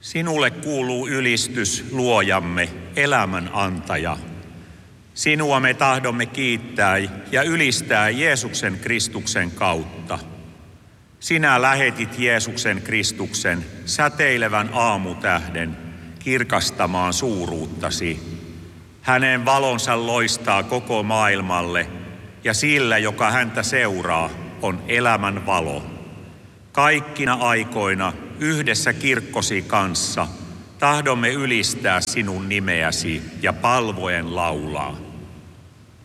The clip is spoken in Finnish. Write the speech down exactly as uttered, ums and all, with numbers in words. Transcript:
Sinulle kuuluu ylistys, luojamme, elämän antaja. Sinua me tahdomme kiittää ja ylistää Jeesuksen Kristuksen kautta. Sinä lähetit Jeesuksen Kristuksen säteilevän aamutähden kirkastamaan suuruuttasi. Hänen valonsa loistaa koko maailmalle ja sillä, joka häntä seuraa, on elämän valo. Kaikkina aikoina yhdessä kirkkosi kanssa tahdomme ylistää sinun nimeäsi ja palvoen laulaa.